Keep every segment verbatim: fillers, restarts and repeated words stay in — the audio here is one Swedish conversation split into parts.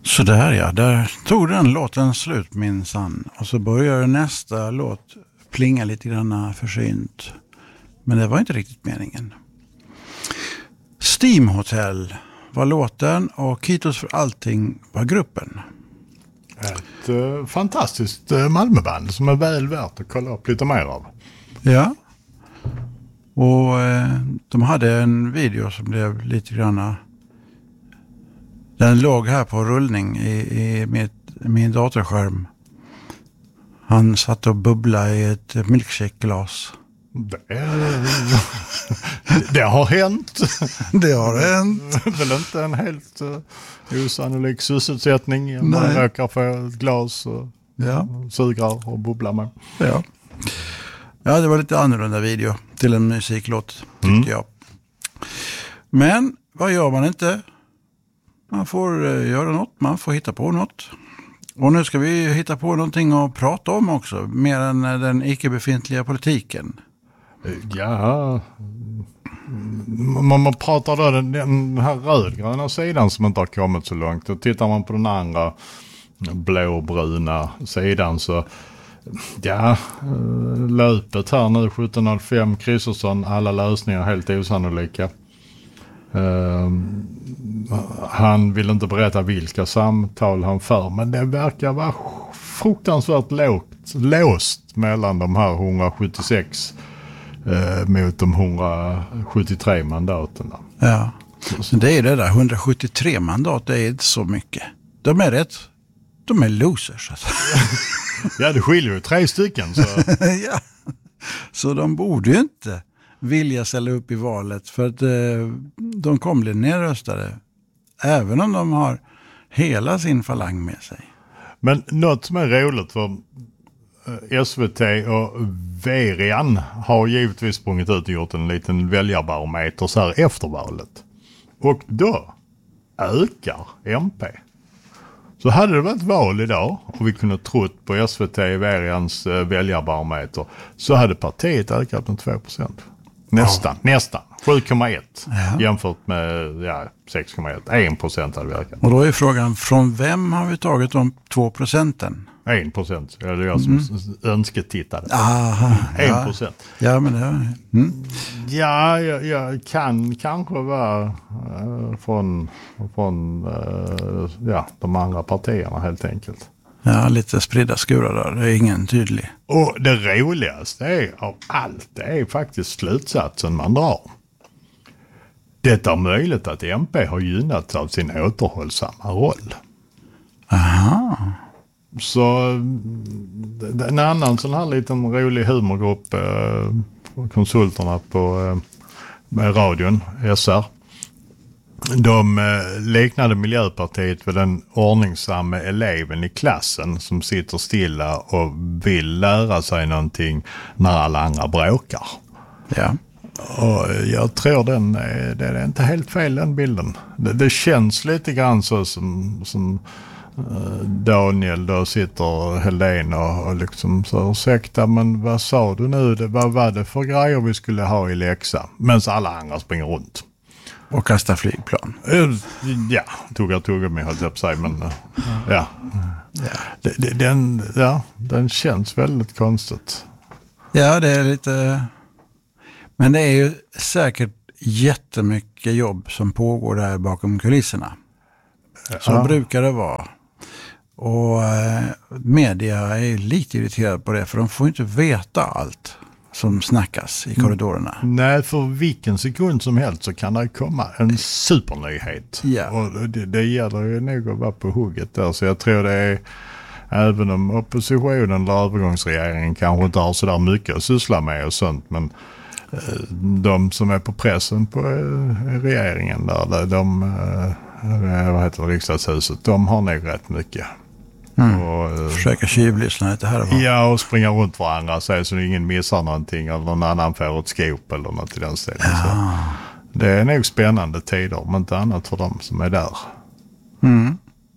Så där ja, där tog den låten slut minsann. Och så började nästa låt plinga lite grann försynt. Men det var inte riktigt meningen. Steam Hotel var låten och Kitos för allting var gruppen. Ett eh, fantastiskt eh, Malmöband som är väl värt att kolla upp lite mer av. Ja. Och eh, de hade en video som blev lite grann. Den låg här på rullning i, i mitt, min datorskärm. Han satt och bubblade i ett milkshake-glas. Det, det har hänt. Det har hänt. Det är väl inte en helt uh, osannolik sysselsättning. Man råkar få ett glas och ja. sugar och bubbla med. Ja. Ja, det var lite annorlunda video till en musiklåt, tyckte mm. jag. Men vad gör man inte? Man får uh, göra något, man får hitta på något. Och nu ska vi hitta på någonting att prata om också, mer än uh, den icke-befintliga politiken. Ja, man, man pratar då den, den här rödgröna sidan som inte har kommit så långt. Och tittar man på den andra blåbruna sidan så ja, löpet här nu sjutton noll fem Kristersson, alla lösningar helt osannolika. Uh, han vill inte berätta vilka samtal han för, men det verkar vara fruktansvärt lågt, låst mellan de här hundrasjuttiosex uh, mot de hundrasjuttiotre mandaten. Ja, så det är det där, hundrasjuttiotre mandat, det är inte så mycket. De är rätt, de är losers. Alltså. Ja, det skiljer ju tre stycken. Så, ja. Så de borde ju inte vilja ställa upp i valet för att eh, de kommer bli nedröstade även om de har hela sin falang med sig. Men något som är roligt för S V T och Verian har givetvis sprungit ut och gjort en liten väljarbarometer så här efter valet. Och då ökar M P. Så hade det varit val idag och vi kunde trott på S V T och Verians väljarbarometer så hade partiet ökat med två procent. Nästan, ja. nästan. sju komma ett ja. Jämfört med ja, sex komma ett. en procent hade vi ökat. Och då är frågan, från vem har vi tagit de två procenten? en procent. Ja, det är jag som mm. önsketittade. Aha, en procent. Ja. ja, men det var... Mm. Ja, jag, jag kan kanske vara äh, från, från äh, ja, de andra partierna helt enkelt. Ja, lite spridda skurar där. Det är ingen tydlig. Och det roligaste är av allt, det är faktiskt slutsatsen man drar. Det är möjligt att M P har gynnats av sin återhållsamma roll. Aha. Så en annan sån här liten rolig humorgrupp, eh, konsulterna på eh, med radion, S R, de eh, liknade Miljöpartiet vid den ordningsamma eleven i klassen som sitter stilla och vill lära sig någonting när alla andra bråkar. Ja. Och jag tror den är, det är inte helt fel den bilden. Det, det känns lite grann så som, som uh, Daniel då sitter Helén och, och liksom så ursäkta, men vad sa du nu? Det, vad var det för grejer vi skulle ha i läxa? Men så alla andra springer runt. Och kasta flygplan. Ja, tugga tugga med höll jag på sig, men uh, ja. ja. Den, ja. Den känns väldigt konstigt. Ja, det är lite... Men det är ju säkert jättemycket jobb som pågår där bakom kulisserna. Så ja. brukar det vara. Och eh, media är lite irriterade på det, för de får inte veta allt som snackas i korridorerna. Nej, för vilken sekund som helst så kan det komma en supernyhet. Ja. Och det, det gäller ju nog att vara på hugget där. Så jag tror det är, även om oppositionen eller övergångsregeringen kanske inte har så där mycket att syssla med och sånt, men de som är på pressen på regeringen där, de, vad heter det, riksdagshuset, de har nog rätt mycket. Mm. Och, försöka tjuvlyssna lite här och var. Ja, och springa runt varandra så att ingen missar någonting eller någon annan får ett skop eller något i den stilen. Ja. Det är nog spännande tider, men inte annat för dem som är där. Mm.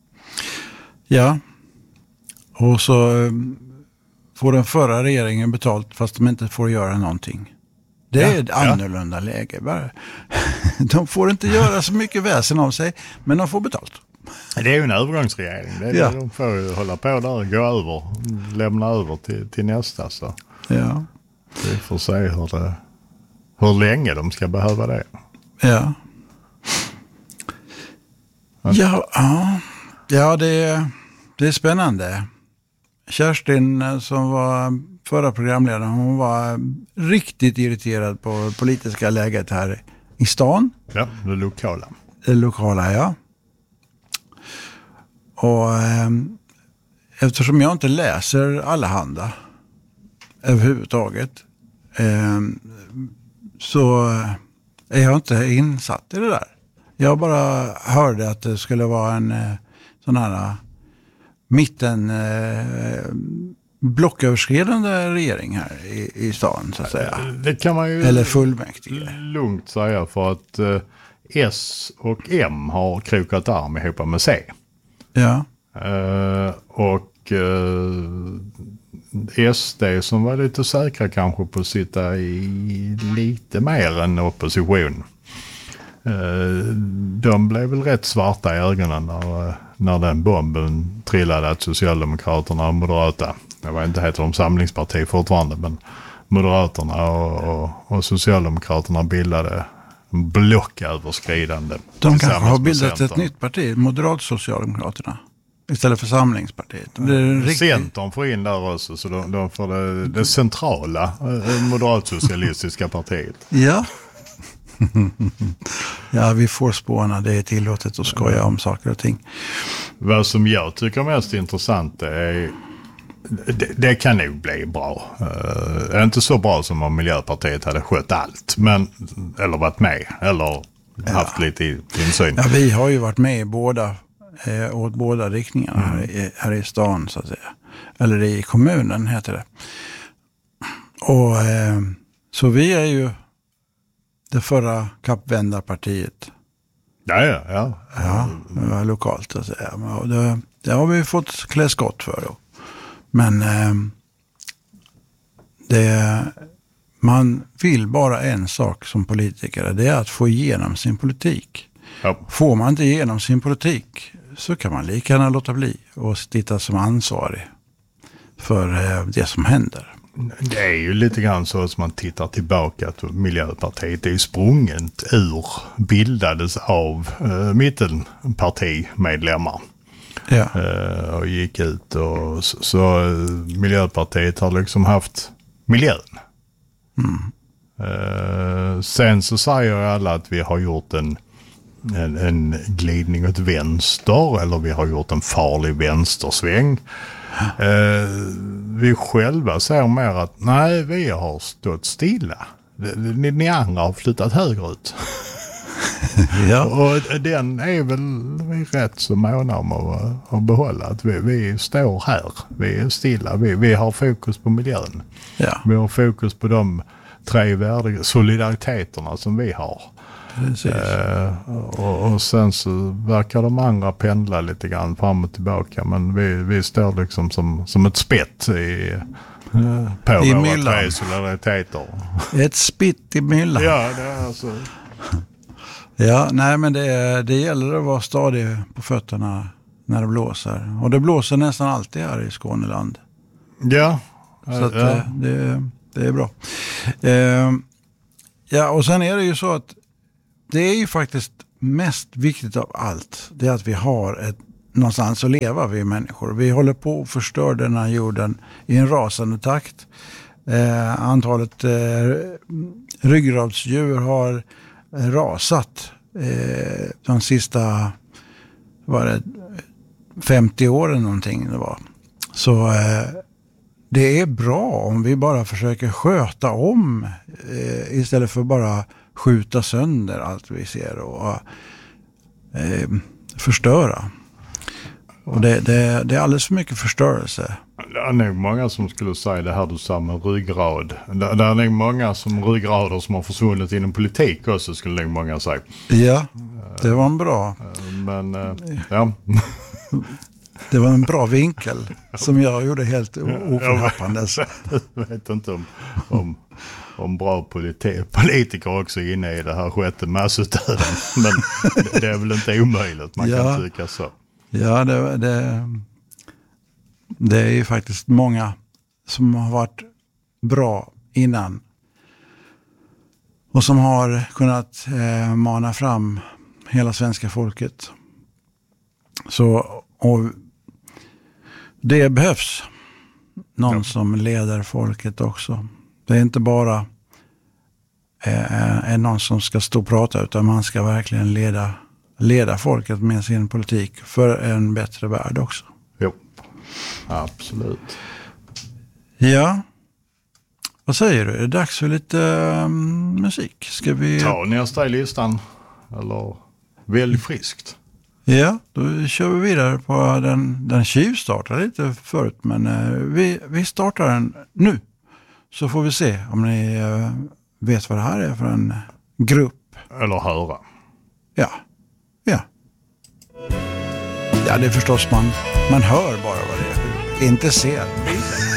Ja. Och så får den förra regeringen betalt fast de inte får göra någonting. Det är ja, ett annorlunda ja. läge. De får inte göra så mycket väsen av sig, men de får betalt. Det är ju en övergångsregering. Det är ja. De får ju hålla på där och gå över. Lämna över till, till nästa. Så. Ja. Vi får se hur, det, hur länge de ska behöva det. Ja. Ja, ja. ja det, det är spännande. Kerstin som var förra programledaren, hon var riktigt irriterad på det politiska läget här i stan. Ja, det lokala. Det lokala, ja. Och eh, eftersom jag inte läser allehanda överhuvudtaget eh, så är jag inte insatt i det där. Jag bara hörde att det skulle vara en eh, sån här mitten eh, blocköverskridande regering här i, i stan så att säga. Det kan man ju eller fullmäktige. Lugnt säga för att eh, S och M har krokat arm ihop med C. Ja. Uh, och uh, S D som var lite säkra kanske på att sitta i lite mer än opposition. Uh, de blev väl rätt svarta i ögonen när, när den bomben trillade att Socialdemokraterna och Moderata, jag vet inte heter de samlingsparti fortfarande, men Moderaterna och, och, och Socialdemokraterna bildade blocköverskridande. De kanske har bildat ett nytt parti, Moderat-Socialdemokraterna, istället för Samlingspartiet. Det är riktigt... Centern får in där också, så de, de får det, det centrala Moderat-socialistiska partiet. Ja. Ja, vi får spåna. Det är tillåtet att skoja om saker och ting. Vad som jag tycker mest intressant är det, det kan nog bli bra. Uh, inte så bra som om Miljöpartiet hade skött allt, men, eller varit med, eller haft ja. lite insyn. Ja, vi har ju varit med i båda, eh, åt båda riktningarna mm. här, i, här i stan så att säga. Eller i kommunen heter det. Och eh, så vi är ju det förra kappvändarpartiet. Ja, ja, ja. Ja, det var lokalt så att säga. Och det, det har vi fått klä skott för då. Men eh, det, man vill bara en sak som politiker, det är att få igenom sin politik. Ja. Får man inte igenom sin politik så kan man lika gärna låta bli och sitta som ansvarig för eh, det som händer. Det är ju lite grann så att man tittar tillbaka att Miljöpartiet är sprunget ur, bildades av eh, mittenpartimedlemmar. Ja. Uh, och gick ut och så, så uh, Miljöpartiet har liksom haft miljön. Mm. Uh, sen så säger alla att vi har gjort en, en, en glidning åt vänster eller vi har gjort en farlig vänstersväng. Uh, vi själva säger mer att nej, vi har stått stilla. Ni, ni andra har flyttat högerut. Ja. Och den är väl vi rätt så måna om att, att behålla. Att vi, vi står här, vi är stilla, vi, vi har fokus på miljön. Ja. Vi har fokus på de tre värde, solidariteterna som vi har. Eh, och, och sen så verkar de andra pendla lite grann fram och tillbaka. Men vi, vi står liksom som, som ett spett i, eh, på I våra myllan. tre solidariteter. Ett spitt i myllan. Ja, det är alltså... Ja, nej men det, det gäller att vara stadig på fötterna när det blåser. Och det blåser nästan alltid här i Skåneland. Ja. Så att, ja. Det, det är bra. Eh, ja, och sen är det ju så att det är ju faktiskt mest viktigt av allt. Det är att vi har ett, någonstans att leva, vi människor. Vi håller på att förstöra den här jorden i en rasande takt. Eh, antalet eh, ryggradsdjur har rasat eh, de sista var det femtio åren någonting det var. Så eh, det är bra om vi bara försöker sköta om eh, istället för bara skjuta sönder allt vi ser och eh, förstöra. Och det, det, det är alldeles för mycket förstörelse. Det är nog många som skulle säga det här du sa med ryggrad. Det, det är nog många som ryggrader som har försvunnit inom politik också, skulle nog många säga. Ja, det var en bra. Men, ja. Det var en bra vinkel som jag gjorde helt oförhappandes. Jag vet inte om, om, om bra politi- politiker också är inne i det här sjätte massutdöden. Men det är väl inte omöjligt, man ja, kan tycka så. Ja, det, det, det är ju faktiskt många som har varit bra innan. Och som har kunnat eh, mana fram hela svenska folket. Så, och det behövs någon ja. som leder folket också. Det är inte bara eh, någon som ska stå och prata, utan man ska verkligen leda, leda folket med sin politik för en bättre värld också. Jo, absolut. Ja. Vad säger du? Är det dags för lite um, musik? Ska vi ta nästa i listan? Eller välj friskt? Ja, då kör vi vidare på den. Den tjuvstartade lite förut, men uh, vi, vi startar den nu. Så får vi se om ni uh, vet vad det här är för en grupp. Eller höra. Ja, ja. Ja, det är förstås man, man hör bara vad det är. Inte ser.